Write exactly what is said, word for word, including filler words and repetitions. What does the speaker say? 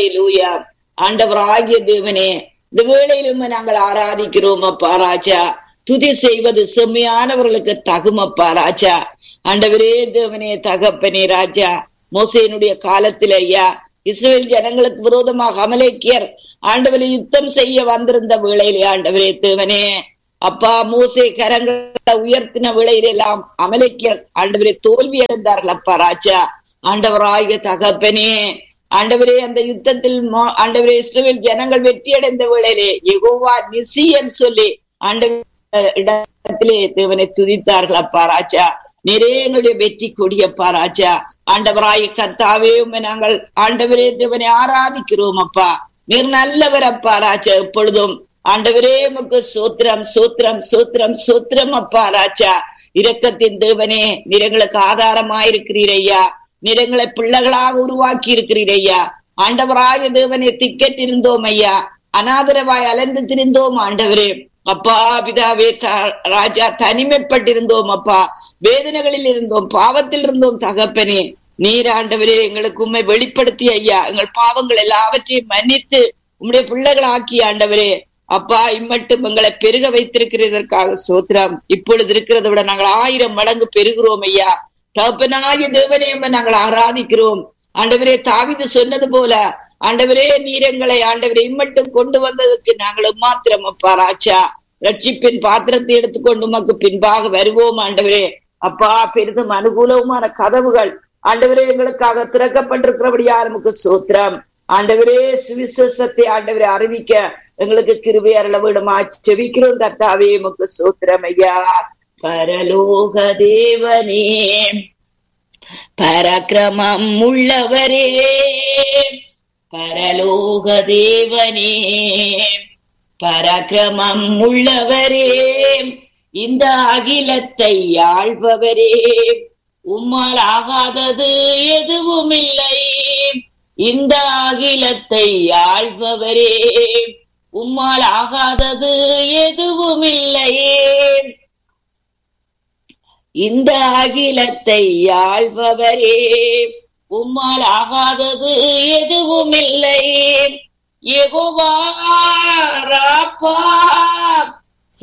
ஹல்லேலூயா. ஆண்டவராகிய தேவனே, இந்த வேளையிலும் நாங்கள் ஆராதிக்கிறோம் அப்பா ராஜா. துதி செய்வது செம்மையானவர்களுக்கு தகுமப்பா ராஜா. ஆண்டவரே தேவனே, தகப்பனே ராஜா, மோசேனுடைய காலத்தில் ஐயா இஸ்ரவேல் ஜனங்களுக்கு விரோதமாக அமலேக்கியர் ஆண்டவரை யுத்தம் செய்ய வந்திருந்த வேளையிலே ஆண்டவரே தேவனே அப்பா, மோசே கரங்களை உயர்த்தின வேளையில எல்லாம் அமலேக்கியர் ஆண்டவரே தோல்வி அடைந்தார்கள் அப்பா ராஜா. ஆண்டவராகிய தகப்பனே, ஆண்டவரே அந்த யுத்தத்தில் ஆண்டவரே இஸ்ரவேல் ஜனங்கள் வெற்றி அடைந்த வேளையிலே யெகோவா நிசியன் சொல்லி ஆண்டவர் இடத்திலே தேவனை துதித்தார்கள் அப்பா ராஜா. நிறைய எங்களுடைய வெற்றி கொடியப்பா ராஜா. ஆண்டவராய கர்த்தாவே, உம்மை நாங்கள் ஆண்டவரே தேவனை ஆராதிக்கிறோம் அப்பா. நீர் நல்லவர் அப்பா ராஜா. எப்பொழுதும் ஆண்டவரே உமக்கு சோத்திரம் சோத்திரம் சோத்திரம் சோத்திரம் அப்பா ராஜா. இரக்கத்தின் தேவனே, நீர் எங்களுக்கு ஆதாரமாயிருக்கிறீர் ஐயா. நீர் எங்களை பிள்ளைகளாக உருவாக்கி இருக்கிறீர் ஐயா. ஆண்டவராய தேவனை திக்கெட்டிருந்தோம் ஐயா, அநாதரவாய் அலைந்து திரிந்தோம் ஆண்டவரே அப்பா பிதாவே ராஜா. தனிமைப்பட்டிருந்தோம் அப்பா, வேதனைகளில் இருந்தோம், பாவத்தில் இருந்தோம் தகப்பனே. நீர் ஆண்டவரே எங்களுக்கு உண்மை வெளிப்படுத்தி ஐயா எங்கள் பாவங்கள் எல்லாவற்றையும் மன்னித்து உம்முடைய பிள்ளைகள் ஆக்கி ஆண்டவரே அப்பா இம்மட்டும் எங்களை பெருக வைத்திருக்கிறதற்காக சோத்திரம். இப்பொழுது இருக்கிறத விட நாங்கள் ஆயிரம் மடங்கு பெருகிறோம் ஐயா. தகப்பனாகிய தேவனே நாங்கள் ஆராதிக்கிறோம் ஆண்டவரே. தாவீது சொன்னது போல ஆண்டவரே, நீர் எங்களை ஆண்டவரே இம்மட்டும் கொண்டு வந்ததற்கு நாங்கள் மாத்திரம் அப்பா ராஜா ரட்சிப்பின் பாத்திரத்தை எடுத்துக்கொண்டு உமக்கு பின்பாக வருவோம் ஆண்டவரே அப்பா. பெரிதும் அனுகூலமான கதவுகள் ஆண்டவரே எங்களுக்காக திறக்கப்பட்டிருக்கிறபடியா நமக்கு சோத்திரம். ஆண்டவரே சுவிசேஷத்தை ஆண்டவரை அறிவிக்க எங்களுக்கு கிருபை அருள வேண்டுமா செபிக்கிறோம் கர்த்தாவே, உமக்கு சோத்திரம் ஐயா. பரலோக தேவனே, பராக்கிரமம் உள்ளவரே, பரலோக தேவனே, பராக்கிரமம் உள்ளவரே, இந்த அகிலத்தை ஆள்பவரே, உம்மால் ஆகாதது எதுவும் இல்லை. இந்த அகிலத்தை ஆள்பவரே, உம்மால் ஆகாதது எதுவும் இல்லை. இந்த அகிலத்தை ஆள்பவரே, உம்மால் ஆகாதது எதுவும் இல்லை. யெகோவா ராப்பா